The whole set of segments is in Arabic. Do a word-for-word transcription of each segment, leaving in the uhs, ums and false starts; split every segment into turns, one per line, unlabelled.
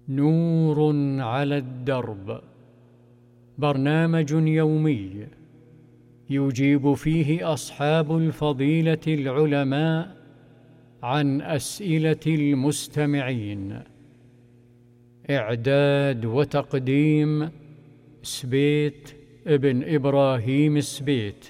نور على الدرب، برنامج يومي يجيب فيه أصحاب الفضيلة العلماء عن أسئلة المستمعين. إعداد وتقديم سبيت ابن إبراهيم سبيت.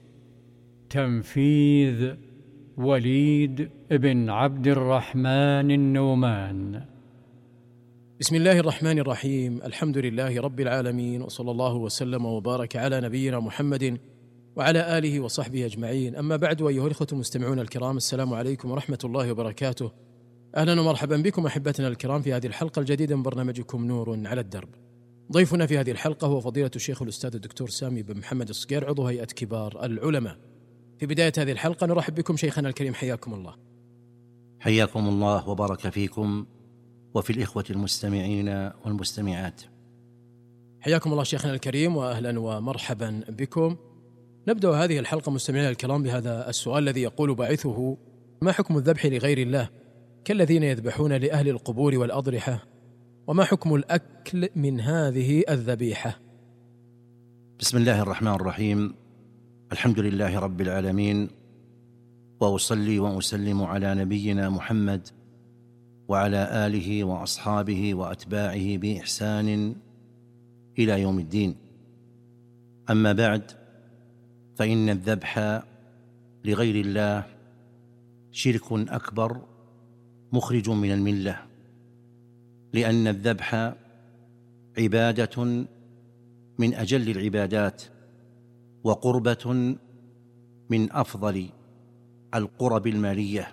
تنفيذ وليد بن عبد الرحمن النومان.
بسم الله الرحمن الرحيم. الحمد لله رب العالمين، وصلى الله وسلم وبارك على نبينا محمد وعلى آله وصحبه أجمعين. أما بعد، أيها الإخوة المستمعون الكرام، السلام عليكم ورحمة الله وبركاته. أهلا ومرحبا بكم أحبتنا الكرام في هذه الحلقة الجديدة من برنامجكم نور على الدرب. ضيفنا في هذه الحلقة هو فضيلة الشيخ الأستاذ الدكتور سامي بن محمد الصقير، عضو هيئة كبار العلماء. في بداية هذه الحلقة نرحب بكم شيخنا الكريم، حياكم الله.
حياكم الله وبارك فيكم وفي الإخوة المستمعين والمستمعات.
حياكم الله شيخنا الكريم، وأهلا ومرحبا بكم. نبدأ هذه الحلقة مستمعينا الكرام بهذا السؤال الذي يقول باعثه: ما حكم الذبح لغير الله كالذين يذبحون لأهل القبور والأضرحة؟ وما حكم الأكل من هذه الذبيحة؟
بسم الله الرحمن الرحيم. الحمد لله رب العالمين، وأصلي وأسلم على نبينا محمد وعلى آله وأصحابه وأتباعه بإحسان إلى يوم الدين. أما بعد، فإن الذبح لغير الله شرك أكبر مخرج من الملة، لأن الذبح عبادة من أجل العبادات، وقربة من أفضل القرب المالية،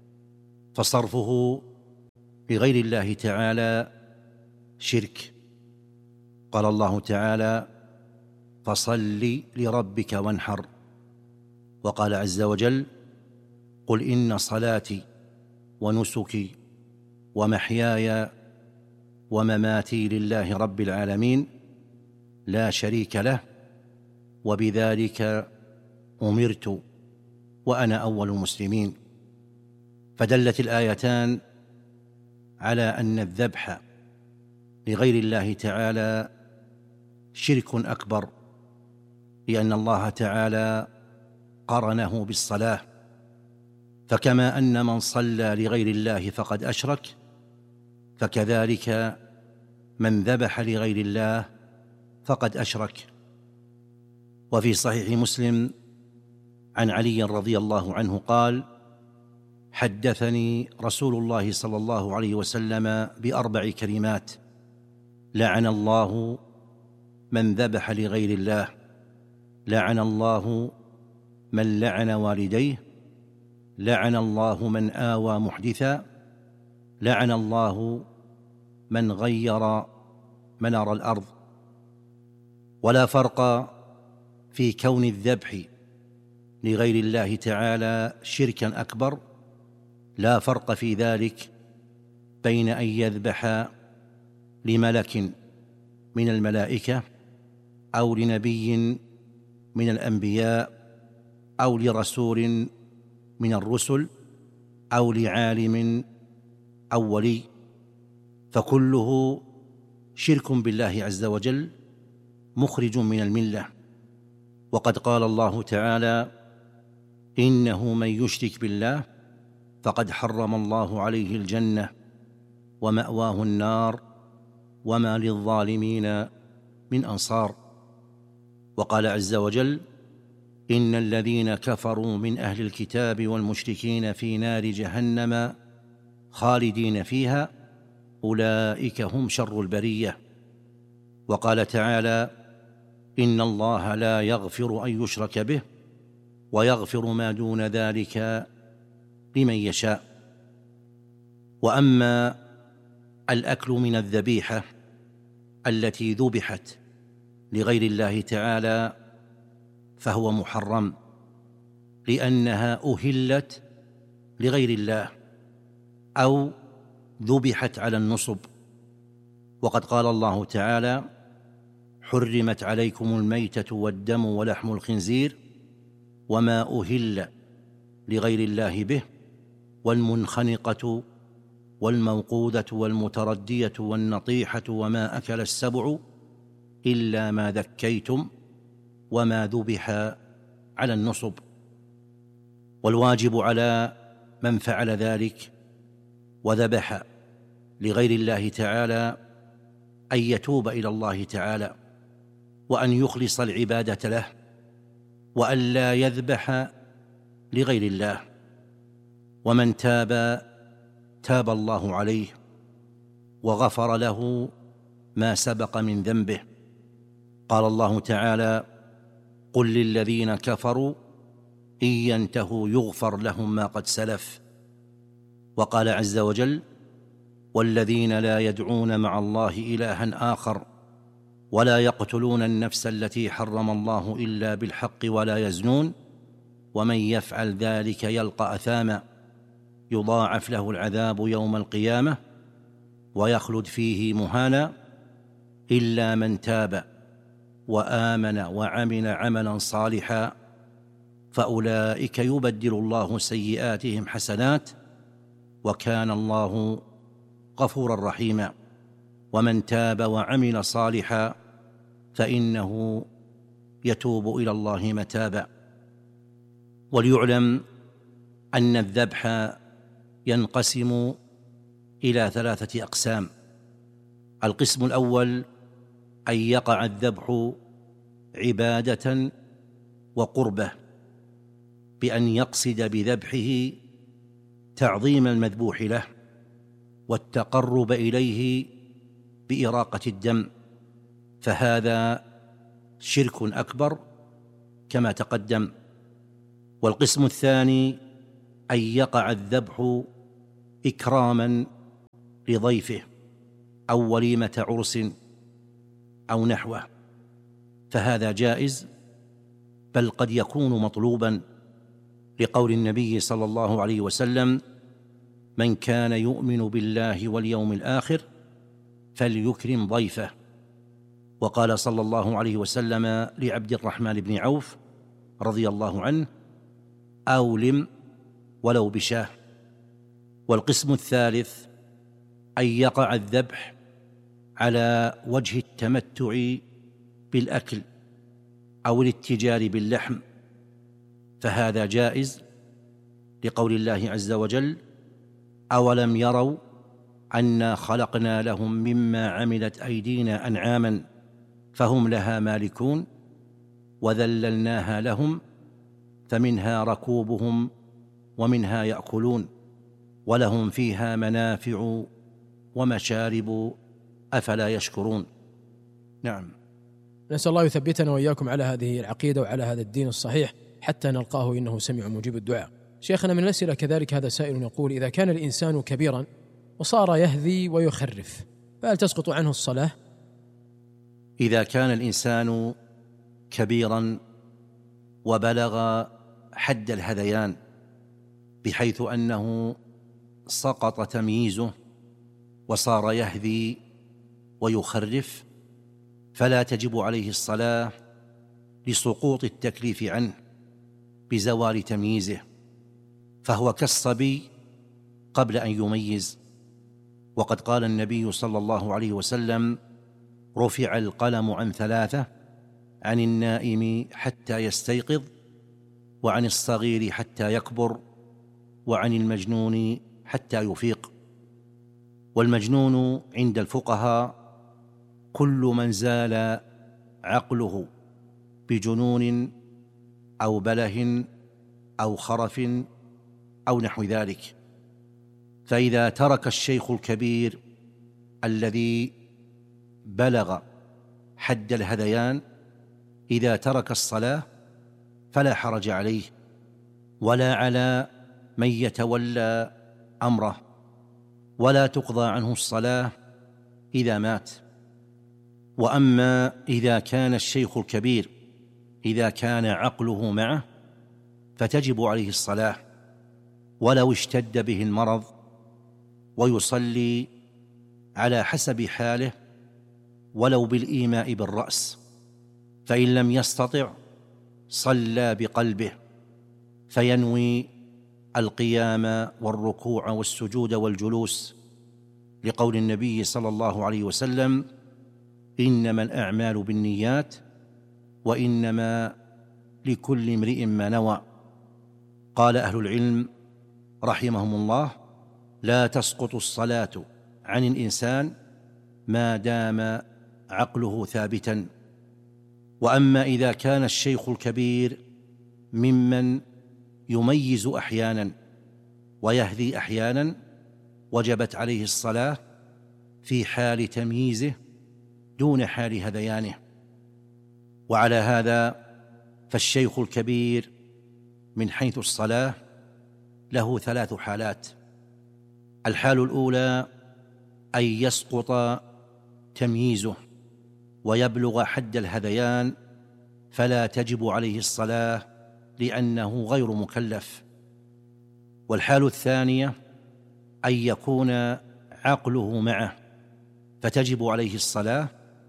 فصرفه لغير الله تعالى شرك. قال الله تعالى: فصل لربك وانحر. وقال عز وجل: قل إن صلاتي ونسكي ومحياي ومماتي لله رب العالمين لا شريك له وبذلك أمرت وأنا أول المسلمين. فدلت الآيتان على أن الذبح لغير الله تعالى شرك أكبر، لأن الله تعالى قرنه بالصلاة، فكما أن من صلى لغير الله فقد أشرك، فكذلك من ذبح لغير الله فقد أشرك. وفي صحيح مسلم عن علي رضي الله عنه قال: حدثني رسول الله صلى الله عليه وسلم بأربع كلمات: لعن الله من ذبح لغير الله، لعن الله من لعن والديه، لعن الله من آوى محدثا، لعن الله من غير منار الأرض. ولا فرق في كون الذبح لغير الله تعالى شركا أكبر، لا فرق في ذلك بين أن يذبح لملك من الملائكة أو لنبي من الأنبياء أو لرسول من الرسل أو لعالم أو ولي، فكله شرك بالله عز وجل مخرج من الملة. وقد قال الله تعالى: إنه من يشرك بالله فقد حرم الله عليه الجنة ومأواه النار وما للظالمين من أنصار. وقال عز وجل: إن الذين كفروا من أهل الكتاب والمشركين في نار جهنم خالدين فيها أولئك هم شر البرية. وقال تعالى: إن الله لا يغفر أن يشرك به ويغفر ما دون ذلك لمن يشاء. وأما الأكل من الذبيحة التي ذبحت لغير الله تعالى فهو محرم، لأنها أهلت لغير الله أو ذبحت على النصب. وقد قال الله تعالى: حرمت عليكم الميتة والدم ولحم الخنزير وما أهل لغير الله به والمنخنقة والموقوذة والمتردية والنطيحة وما أكل السبع إلا ما ذكيتم وما ذبح على النصب. والواجب على من فعل ذلك وذبح لغير الله تعالى أن يتوب إلى الله تعالى، وأن يخلص العبادة له، وأن لا يذبح لغير الله. ومن تاب تاب الله عليه وغفر له ما سبق من ذنبه. قال الله تعالى: قل للذين كفروا إن ينتهوا يغفر لهم ما قد سلف. وقال عز وجل: والذين لا يدعون مع الله إلها آخر ولا يقتلون النفس التي حرم الله إلا بالحق ولا يزنون ومن يفعل ذلك يلقى أثاما يضاعف له العذاب يوم القيامة ويخلد فيه مهانا إلا من تاب وآمن وعمل عملا صالحا فأولئك يبدل الله سيئاتهم حسنات وكان الله غفورا رحيما. ومن تاب وعمل صالحا فإنه يتوب إلى الله متابا. وليعلم أن الذبح ينقسم إلى ثلاثة أقسام. القسم الأول أن يقع الذبح عبادة وقربة، بأن يقصد بذبحه تعظيم المذبوح له والتقرب إليه بإراقة الدم، فهذا شرك أكبر كما تقدم. والقسم الثاني أن يقع الذبح إكراما لضيفه أو وليمة عرس أو نحوه، فهذا جائز، بل قد يكون مطلوبا، لقول النبي صلى الله عليه وسلم: من كان يؤمن بالله واليوم الآخر فليكرم ضيفه. وقال صلى الله عليه وسلم لعبد الرحمن بن عوف رضي الله عنه: أولم ولو بشاه. والقسم الثالث أن يقع الذبح على وجه التمتع بالأكل أو الاتجار باللحم، فهذا جائز، لقول الله عز وجل: أولم يروا أنا خلقنا لهم مما عملت أيدينا أنعاما فهم لها مالكون وذللناها لهم فمنها ركوبهم ومنها يأكلون ولهم فيها منافع ومشارب أفلا يشكرون. نعم.
نسأل الله يثبتنا وإياكم على هذه العقيدة وعلى هذا الدين الصحيح حتى نلقاه إنه سميع مجيب الدعاء. شيخنا، من الأسئلة كذلك هذا سائل يقول: إذا كان الإنسان كبيرا وصار يهذي ويخرف فهل تسقط عنه الصلاة؟
إذا كان الإنسان كبيرا وبلغ حد الهذيان بحيث أنه سقط تمييزه وصار يهذي ويخرف فلا تجب عليه الصلاة لسقوط التكليف عنه بزوال تمييزه، فهو كالصبي قبل أن يميز. وقد قال النبي صلى الله عليه وسلم: رفع القلم عن ثلاثة: عن النائم حتى يستيقظ، وعن الصغير حتى يكبر، وعن المجنون حتى يفيق. والمجنون عند الفقهاء كل من زال عقله بجنون أو بله أو خرف أو نحو ذلك. فإذا ترك الشيخ الكبير الذي بلغ حد الهذيان إذا ترك الصلاة فلا حرج عليه ولا على من يتولى أمره، ولا تقضى عنه الصلاة إذا مات. وأما إذا كان الشيخ الكبير إذا كان عقله معه فتجب عليه الصلاة ولو اشتد به المرض، ويصلي على حسب حاله ولو بالإيماء بالرأس، فإن لم يستطع صلى بقلبه فينوي القيام والركوع والسجود والجلوس لقول النبي صلى الله عليه وسلم: إنما الأعمال بالنيات وإنما لكل امرئ ما نوى. قال أهل العلم رحمهم الله: لا تسقط الصلاة عن الإنسان ما دام عقله ثابتا. وأما إذا كان الشيخ الكبير ممن يميز أحيانا ويهذي أحيانا وجبت عليه الصلاة في حال تمييزه دون حال هذيانه. وعلى هذا فالشيخ الكبير من حيث الصلاة له ثلاث حالات: الحال الأولى أن يسقط تمييزه ويبلغ حد الهذيان فلا تجب عليه الصلاة لأنه غير مكلف. والحال الثانية أن يكون عقله معه فتجب عليه الصلاة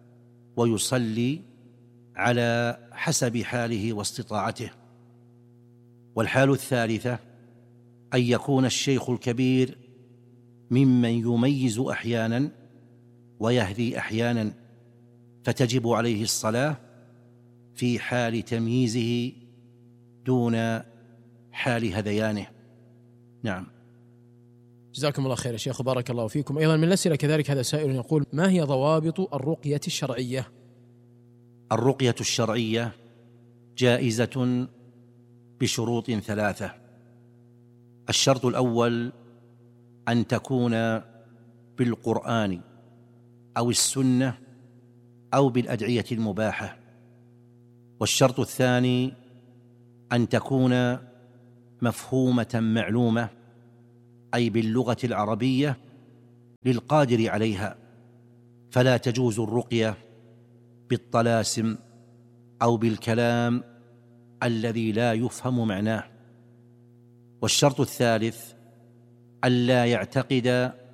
ويصلي على حسب حاله واستطاعته. والحال الثالثة أن يكون الشيخ الكبير ممن يميز أحيانا ويهذي أحيانا فتجب عليه الصلاة في حال تمييزه دون حال هذيانه. نعم.
جزاكم الله خير يا شيخ وبارك الله فيكم. أيضا من الأسئلة كذلك هذا سائل يقول: ما هي ضوابط الرقية الشرعية؟
الرقية الشرعية جائزة بشروط ثلاثة. الشرط الأول أن تكون بالقرآن أو السنة أو بالأدعية المباحة. والشرط الثاني أن تكون مفهومة معلومة، أي باللغة العربية للقادر عليها، فلا تجوز الرقية بالطلاسم أو بالكلام الذي لا يفهم معناه. والشرط الثالث ألا يعتقد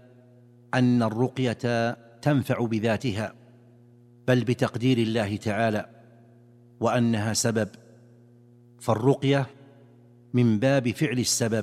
أن الرقية تنفع بذاتها بل بتقدير الله تعالى وأنها سبب، فالرقية من باب فعل السبب،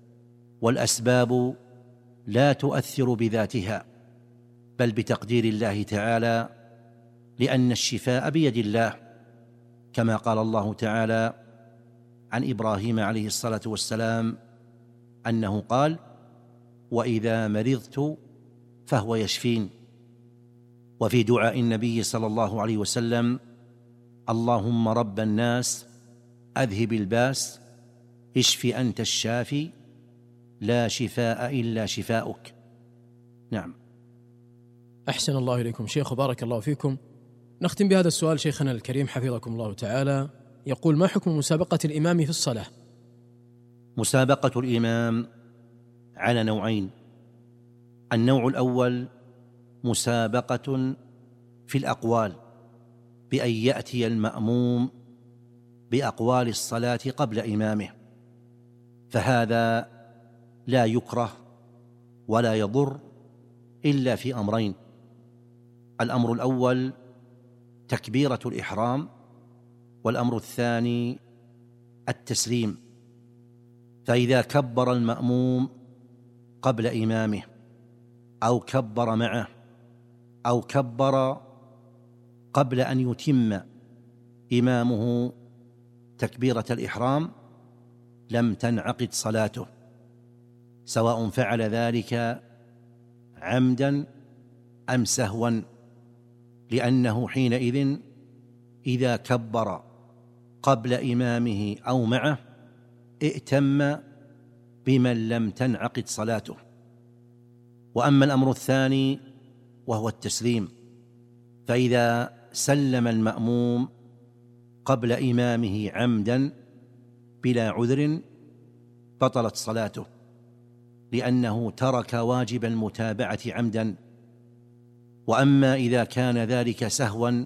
والأسباب لا تؤثر بذاتها بل بتقدير الله تعالى، لأن الشفاء بيد الله، كما قال الله تعالى عن إبراهيم عليه الصلاة والسلام أنه قال: وإذا مرضت فهو يشفين. وفي دعاء النبي صلى الله عليه وسلم: اللهم رب الناس أذهب الباس اشف أنت الشافي لا شفاء إلا شفاؤك. نعم.
أحسن الله إليكم شيخ وبارك الله فيكم. نختم بهذا السؤال شيخنا الكريم حفظكم الله تعالى، يقول: ما حكم مسابقة الإمام في الصلاة؟
مسابقة الإمام على نوعين: النوع الأول مسابقة في الأقوال، بأن يأتي المأموم بأقوال الصلاة قبل إمامه، فهذا لا يكره ولا يضر إلا في أمرين: الأمر الأول تكبيرة الإحرام، والأمر الثاني التسليم. فإذا كبر المأموم قبل إمامه أو كبر معه أو كبر قبل أن يتم إمامه تكبيرة الإحرام لم تنعقد صلاته، سواء فعل ذلك عمدا أم سهوا، لأنه حينئذ إذا كبر قبل إمامه أو معه ائتم بمن لم تنعقد صلاته. وأما الأمر الثاني وهو التسليم، فإذا سلم المأموم قبل إمامه عمدا بلا عذر بطلت صلاته، لأنه ترك واجب المتابعة عمدا. وأما إذا كان ذلك سهوا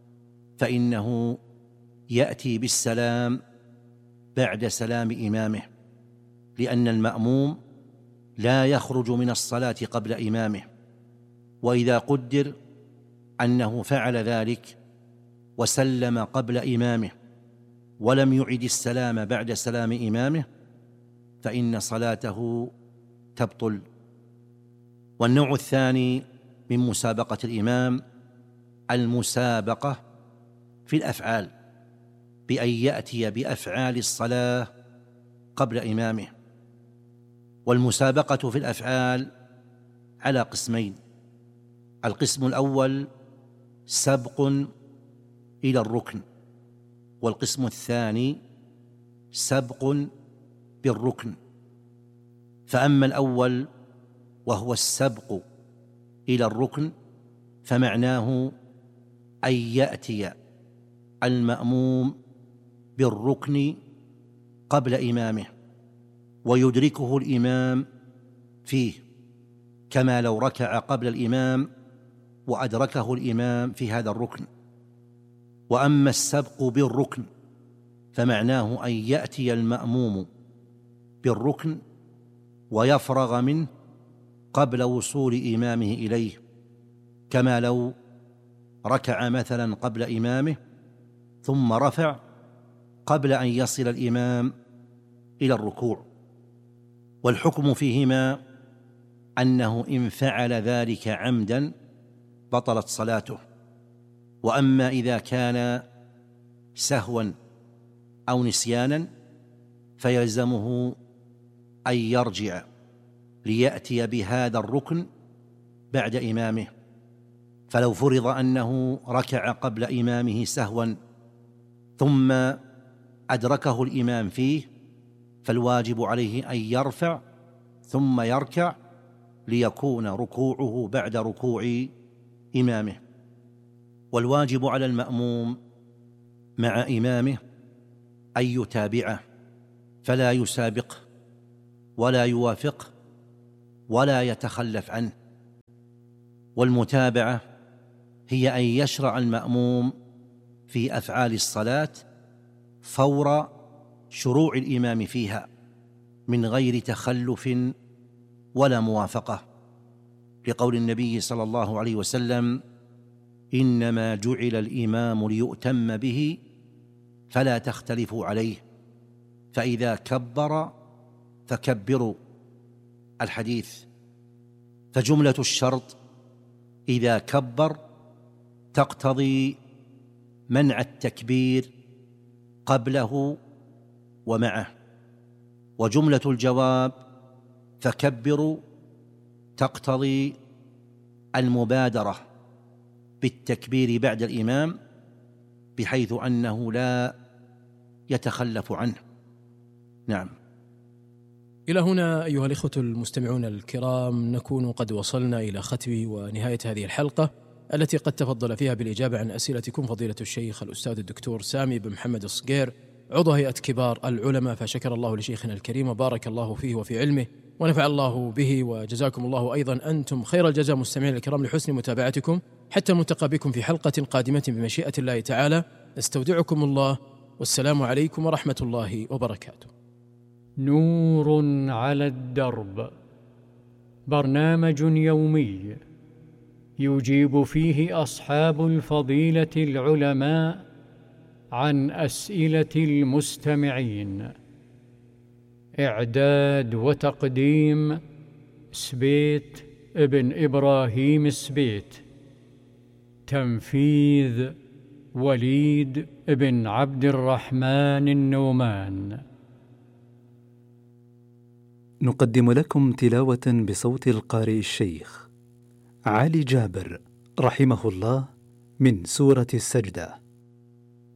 فإنه يأتي بالسلام بعد سلام إمامه، لأن المأموم لا يخرج من الصلاة قبل إمامه. وإذا قدر أنه فعل ذلك وسلم قبل إمامه ولم يعد السلام بعد سلام إمامه فإن صلاته تبطل. والنوع الثاني من مسابقة الإمام المسابقة في الأفعال، بأن يأتي بأفعال الصلاة قبل إمامه. والمسابقة في الأفعال على قسمين: القسم الأول سبق إلى الركن، والقسم الثاني سبق بالركن. فأما الأول وهو السبق إلى الركن فمعناه أن يأتي المأموم بالركن قبل إمامه ويدركه الإمام فيه، كما لو ركع قبل الإمام وأدركه الإمام في هذا الركن. وأما السبق بالركن فمعناه أن يأتي المأموم بالركن ويفرغ منه قبل وصول إمامه إليه، كما لو ركع مثلا قبل إمامه ثم رفع قبل أن يصل الإمام إلى الركوع. والحكم فيهما أنه إن فعل ذلك عمدا بطلت صلاته. وأما إذا كان سهوا أو نسيانا فيلزمه أن يرجع ليأتي بهذا الركن بعد إمامه. فلو فرض أنه ركع قبل إمامه سهوا ثم أدركه الإمام فيه فالواجب عليه أن يرفع ثم يركع ليكون ركوعه بعد ركوع إمامه. والواجب على المأموم مع إمامه أن يتابعه فلا يسابقه ولا يوافقه ولا يتخلف عنه. والمتابعة هي أن يشرع المأموم في أفعال الصلاة فور شروع الإمام فيها من غير تخلف ولا موافقة، لقول النبي صلى الله عليه وسلم: إنما جعل الإمام ليؤتم به فلا تختلفوا عليه، فإذا كبر فكبروا. الحديث. فجملة الشرط إذا كبر تقتضي منع التكبير قبله ومعه، وجملة الجواب فكبروا تقتضي المبادرة بالتكبير بعد الإمام بحيث أنه لا يتخلف عنه. نعم.
إلى هنا أيها الإخوة المستمعون الكرام نكون قد وصلنا إلى ختم ونهاية هذه الحلقة التي قد تفضل فيها بالإجابة عن أسئلتكم فضيلة الشيخ الأستاذ الدكتور سامي بن محمد الصقير عضو هيئة كبار العلماء، فشكر الله لشيخنا الكريم وبارك الله فيه وفي علمه ونفع الله به، وجزاكم الله أيضا أنتم خير الجزاء مستمعين الكرام لحسن متابعتكم. حتى نلتقي بكم في حلقة قادمة بمشيئة الله تعالى، استودعكم الله والسلام عليكم ورحمة الله وبركاته.
نور على الدرب، برنامج يومي يجيب فيه أصحاب الفضيلة العلماء عن أسئلة المستمعين. إعداد وتقديم سبيت ابن إبراهيم سبيت. تنفيذ وليد ابن عبد الرحمن النومان.
نقدم لكم تلاوة بصوت القارئ الشيخ علي جابر رحمه الله من سورة السجدة.